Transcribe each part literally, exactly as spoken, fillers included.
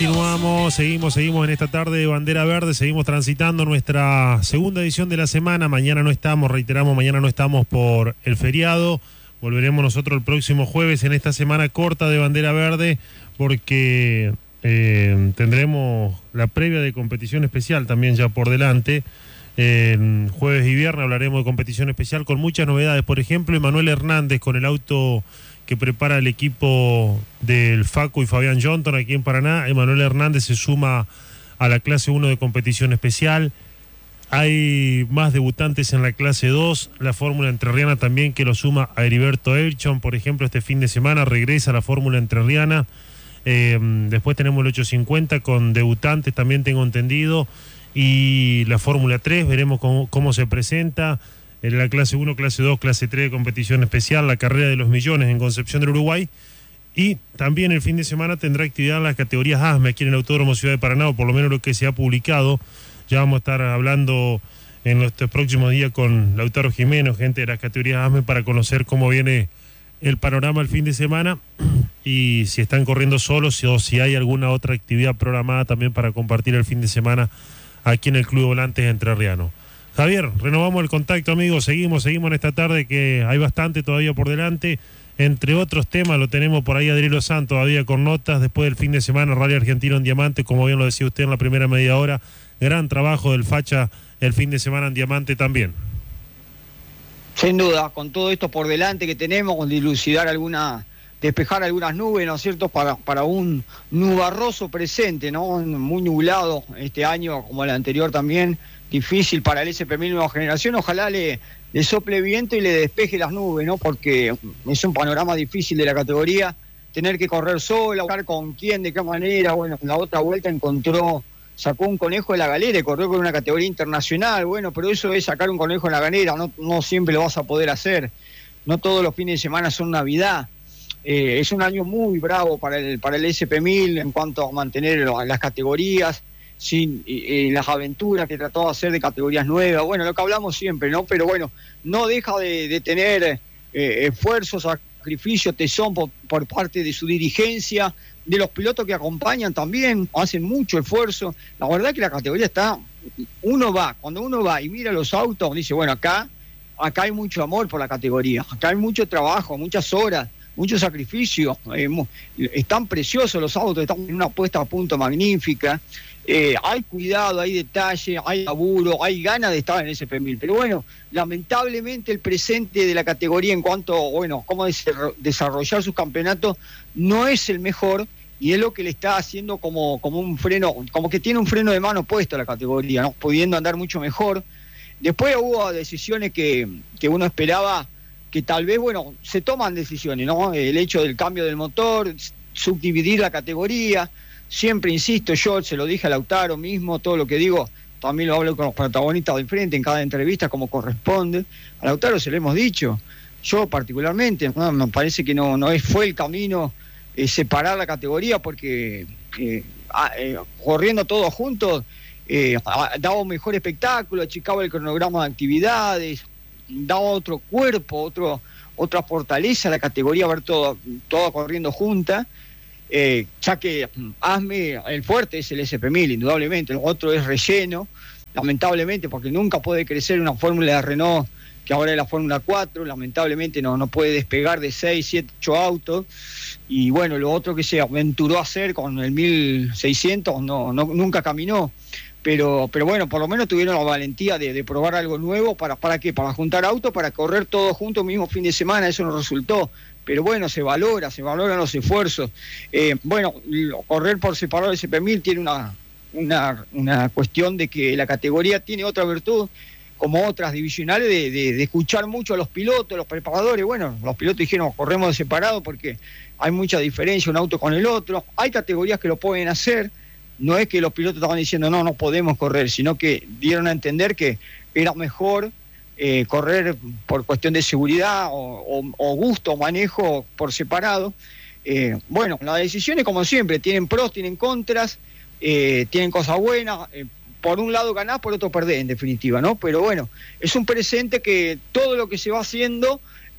continuamos, seguimos, seguimos en esta tarde de Bandera Verde, seguimos transitando nuestra segunda edición de la semana. Mañana no estamos, reiteramos, mañana no estamos por el feriado. Volveremos nosotros el próximo jueves en esta semana corta de Bandera Verde, porque eh, tendremos la previa de competición especial también ya por delante. Eh, jueves y viernes hablaremos de competición especial con muchas novedades. Por ejemplo, Emanuel Hernández con el auto que prepara el equipo del Facu y Fabián Johnson aquí en Paraná. Emanuel Hernández se suma a la clase uno de competición especial. Hay más debutantes en la clase dos, la fórmula entrerriana también, que lo suma a Heriberto Elchon, por ejemplo, este fin de semana regresa la fórmula entrerriana. Eh, después tenemos el ochocientos cincuenta con debutantes, también tengo entendido, y la fórmula tres, veremos cómo, cómo se presenta. En la clase uno, clase dos, clase tres de competición especial, la carrera de los millones en Concepción del Uruguay. Y también el fin de semana tendrá actividad en las categorías A S M E aquí en el Autódromo Ciudad de Paraná, o por lo menos lo que se ha publicado. Ya vamos a estar hablando en los próximos días con Lautaro Jiménez, gente de las categorías A S M E, para conocer cómo viene el panorama el fin de semana y si están corriendo solos o si hay alguna otra actividad programada también para compartir el fin de semana aquí en el Club de Volantes Entrerriano. Javier, renovamos el contacto, amigos, seguimos, seguimos en esta tarde que hay bastante todavía por delante. Entre otros temas lo tenemos por ahí Adrielo Sanz todavía con notas después del fin de semana, Rally Argentino en Diamante, como bien lo decía usted en la primera media hora, gran trabajo del Facha el fin de semana en Diamante también. Sin duda, con todo esto por delante que tenemos, con dilucidar alguna, despejar algunas nubes, ¿no es cierto?, para, para un nubarroso presente, ¿no?, muy nublado este año, como el anterior también, difícil para el S P mil Nueva Generación. Ojalá le, le sople viento y le despeje las nubes, ¿no?, porque es un panorama difícil de la categoría, tener que correr sola, buscar con quién, de qué manera. Bueno, en la otra vuelta encontró, sacó un conejo de la galera y corrió con una categoría internacional. Bueno, pero eso es sacar un conejo de la galera, no, no siempre lo vas a poder hacer, no todos los fines de semana son Navidad. Eh, es un año muy bravo para el, para el S P mil en cuanto a mantener las categorías, sin eh, las aventuras que trató de hacer de categorías nuevas, bueno, lo que hablamos siempre, ¿no? Pero bueno, no deja de, de tener eh, esfuerzos, sacrificio, tesón por, por parte de su dirigencia, de los pilotos que acompañan también, hacen mucho esfuerzo. La verdad que la categoría está, uno va, cuando uno va y mira los autos, dice, bueno, acá, acá hay mucho amor por la categoría, acá hay mucho trabajo, muchas horas, mucho sacrificio, eh, están preciosos los autos, están en una puesta a punto magnífica. Eh, hay cuidado, hay detalle, hay laburo, hay ganas de estar en el S P mil, pero bueno, lamentablemente el presente de la categoría en cuanto, bueno, cómo desarrollar sus campeonatos no es el mejor, y es lo que le está haciendo como, como un freno, como que tiene un freno de mano puesto a la categoría, ¿no?, pudiendo andar mucho mejor. Después hubo decisiones que, que uno esperaba que tal vez, bueno, se toman decisiones, ¿no?, el hecho del cambio del motor, subdividir la categoría. Siempre insisto, yo se lo dije a Lautaro mismo, todo lo que digo, también lo hablo con los protagonistas del frente en cada entrevista como corresponde. A Lautaro se lo hemos dicho, yo particularmente, no, me parece que no, no es, fue el camino eh, separar la categoría, porque eh, eh, corriendo todos juntos eh, daba un mejor espectáculo, achicaba el cronograma de actividades, daba otro cuerpo, otro, otra fortaleza a la categoría, ver todo, todo corriendo junta. Eh, ya que A S M E, el fuerte es el S P mil, indudablemente, lo otro es relleno, lamentablemente, porque nunca puede crecer una fórmula de Renault, que ahora es la Fórmula cuatro, lamentablemente no, no puede despegar de seis, siete, ocho autos, y bueno, lo otro que se aventuró a hacer con el mil seiscientos no, no, nunca caminó, pero, pero bueno, por lo menos tuvieron la valentía de, de probar algo nuevo. ¿Para, para qué? Para juntar autos, para correr todos juntos el mismo fin de semana. Eso no resultó, pero bueno, se valora, se valoran los esfuerzos. Eh, bueno, correr por separado el S P mil tiene una, una, una cuestión de que la categoría tiene otra virtud, como otras divisionales, de, de, de escuchar mucho a los pilotos, los preparadores. Bueno, los pilotos dijeron, corremos de separado porque hay mucha diferencia un auto con el otro. Hay categorías que lo pueden hacer, no es que los pilotos estaban diciendo no, no podemos correr, sino que dieron a entender que era mejor eh, correr por cuestión de seguridad o, o, o gusto o manejo por separado. Eh, bueno, las decisiones, como siempre, tienen pros, tienen contras, eh, tienen cosas buenas. Eh, por un lado ganás, por otro perdés, en definitiva, ¿no? Pero bueno, es un presente que todo lo que se va haciendo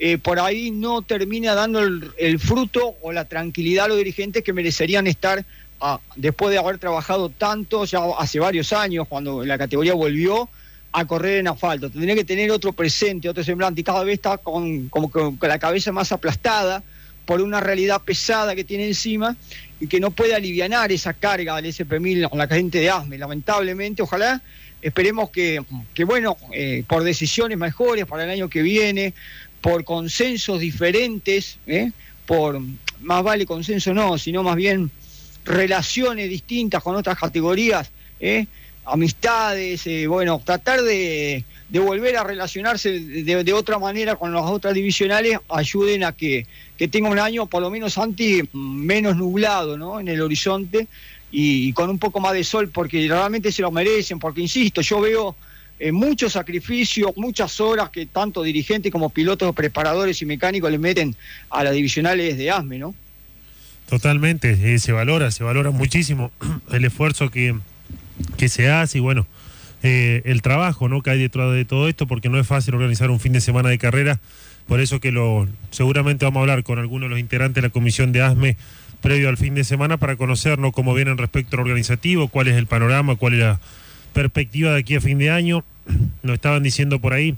eh, por ahí no termina dando el, el fruto o la tranquilidad a los dirigentes que merecerían estar, a, después de haber trabajado tanto, ya hace varios años, cuando la categoría volvió a correr en asfalto. Tendría que tener otro presente, otro semblante, y cada vez está con, como con, con la cabeza más aplastada por una realidad pesada que tiene encima y que no puede alivianar esa carga del S P mil con la gente de ASME, lamentablemente. Ojalá, esperemos que, que bueno, eh, por decisiones mejores para el año que viene, por consensos diferentes, ¿eh? por, más vale consenso no, sino más bien relaciones distintas con otras categorías, ¿eh? amistades, eh, bueno, tratar de, de volver a relacionarse de, de otra manera con las otras divisionales, ayuden a que, que tenga un año por lo menos antes menos nublado, ¿no? en el horizonte y, y con un poco más de sol, porque realmente se lo merecen, porque insisto, yo veo eh, muchos sacrificios, muchas horas que tanto dirigentes como pilotos, preparadores y mecánicos le meten a las divisionales de ASME, ¿no? Totalmente, eh, se valora, se valora muchísimo el esfuerzo que, que se hace y bueno, eh, el trabajo, ¿no? que hay detrás de todo esto, porque no es fácil organizar un fin de semana de carrera, por eso que lo seguramente vamos a hablar con algunos de los integrantes de la comisión de ASME previo al fin de semana para conocernos cómo vienen respecto al organizativo, cuál es el panorama, cuál es la perspectiva de aquí a fin de año. Nos estaban diciendo por ahí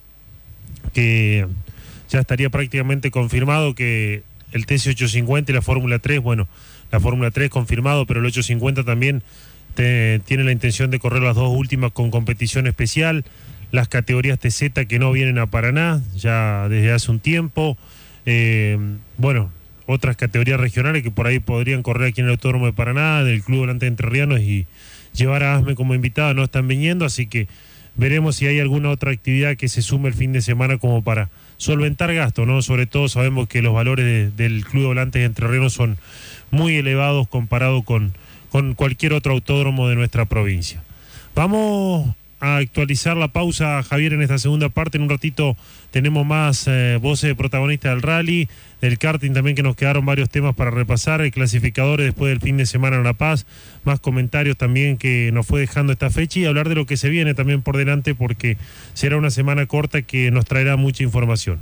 que ya estaría prácticamente confirmado que el T C ochocientos cincuenta y la Fórmula tres, bueno, la Fórmula tres confirmado, pero el ochocientos cincuenta también te, tiene la intención de correr las dos últimas con competición especial, las categorías T Z que no vienen a Paraná ya desde hace un tiempo, eh, bueno, otras categorías regionales que por ahí podrían correr aquí en el Autódromo de Paraná, del Club Volante de Entrerrianos, y llevar a ASME como invitado, no están viniendo, así que veremos si hay alguna otra actividad que se sume el fin de semana como para solventar gastos, ¿no? Sobre todo sabemos que los valores de, del Club Volante de Entrerrianos son muy elevados comparado con, con cualquier otro autódromo de nuestra provincia. Vamos a actualizar la pausa, Javier, en esta segunda parte. En un ratito tenemos más eh, voces de protagonistas del rally, del karting también, que nos quedaron varios temas para repasar, el clasificadores después del fin de semana en La Paz, más comentarios también que nos fue dejando esta fecha y hablar de lo que se viene también por delante, porque será una semana corta que nos traerá mucha información.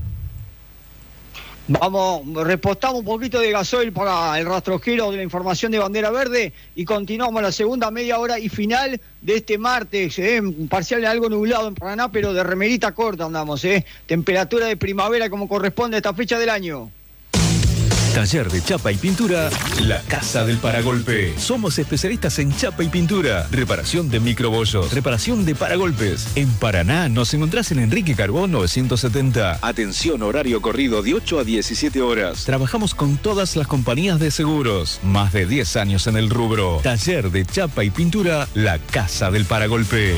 Vamos, repostamos un poquito de gasoil para el rastrojero de la información de Bandera Verde y continuamos la segunda media hora y final de este martes, eh, parcial algo nublado en Paraná, pero de remerita corta andamos, eh, temperatura de primavera como corresponde a esta fecha del año. Taller de Chapa y Pintura, La Casa del Paragolpe. Somos especialistas en chapa y pintura, reparación de microbollos, reparación de paragolpes. En Paraná nos encontrás en Enrique Carbón novecientos setenta. Atención, horario corrido de ocho a diecisiete horas. Trabajamos con todas las compañías de seguros. Más de diez años en el rubro. Taller de Chapa y Pintura, La Casa del Paragolpe.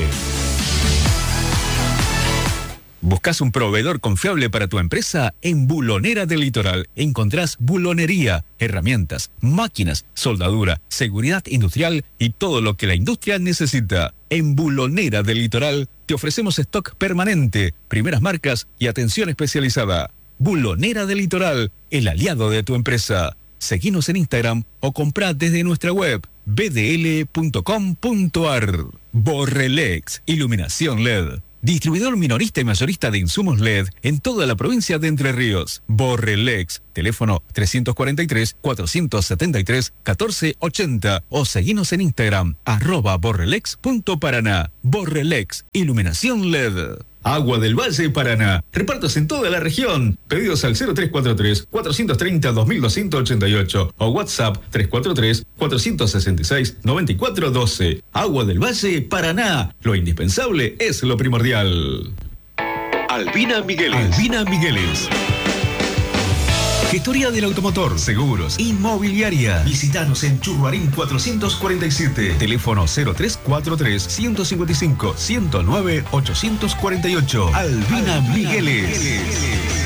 ¿Buscas un proveedor confiable para tu empresa? En Bulonera del Litoral encontrás bulonería, herramientas, máquinas, soldadura, seguridad industrial y todo lo que la industria necesita. En Bulonera del Litoral te ofrecemos stock permanente, primeras marcas y atención especializada. Bulonera del Litoral, el aliado de tu empresa. Seguinos en Instagram o comprá desde nuestra web b d l punto com punto a r. Borrelex, iluminación L E D. Distribuidor minorista y mayorista de insumos L E D en toda la provincia de Entre Ríos. Borrelex, teléfono trescientos cuarenta y tres, cuatrocientos setenta y tres, catorce ochenta o seguinos en Instagram, arroba borrelex punto paraná. Borrelex, iluminación L E D. Agua del Valle Paraná. Repartos en toda la región. Pedidos al cero tres cuatro tres, cuatro tres cero, dos dos ocho ocho o WhatsApp tres cuatro tres, cuatro seis seis, nueve cuatro uno dos. Agua del Valle Paraná. Lo indispensable es lo primordial. Albina Migueles. Albina Migueles. Gestoría del automotor, seguros, inmobiliaria. Visítanos en Churruarín cuatrocientos cuarenta y siete. Teléfono cero tres cuatro tres, ciento cincuenta y cinco, ciento nueve, ochocientos cuarenta y ocho. Albina, Albina Migueles. Migueles.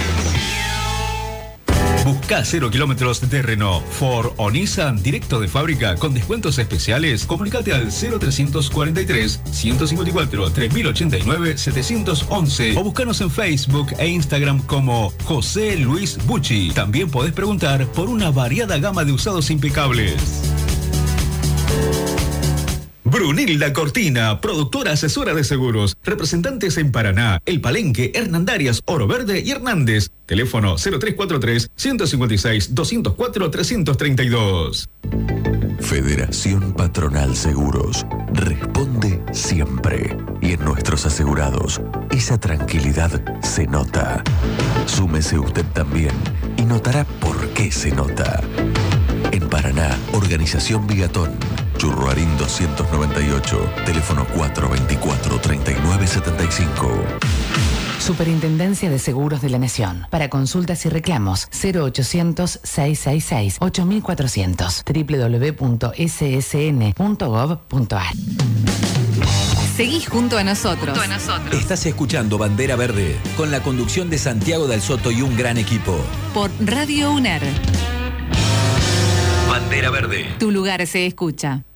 Busca cero kilómetros de Renault, Ford o Nissan directo de fábrica con descuentos especiales. Comunicate al cero tres cuatro tres, ciento cincuenta y cuatro, tres mil ochenta y nueve, setecientos once o búscanos en Facebook e Instagram como José Luis Bucci. También podés preguntar por una variada gama de usados impecables. Brunilda Cortina, productora asesora de seguros. Representantes en Paraná, El Palenque, Hernandarias, Oro Verde y Hernández. Teléfono cero tres cuatro tres, ciento cincuenta y seis, doscientos cuatro, trescientos treinta y dos. Federación Patronal Seguros. Responde siempre. Y en nuestros asegurados, esa tranquilidad se nota. Súmese usted también y notará por qué se nota. En Paraná, Organización Bigatón. Churruarín doscientos noventa y ocho, teléfono cuatro veinticuatro, treinta y nueve setenta y cinco. Superintendencia de Seguros de la Nación. Para consultas y reclamos, cero ochocientos, seiscientos sesenta y seis, ocho mil cuatrocientos, doble u doble u doble u punto s s n punto gov punto a r. Seguí junto a nosotros. Junto a nosotros. Estás escuchando Bandera Verde, con la conducción de Santiago Dal Soto y un gran equipo. Por Radio UNER. Bandera Verde. Tu lugar se escucha.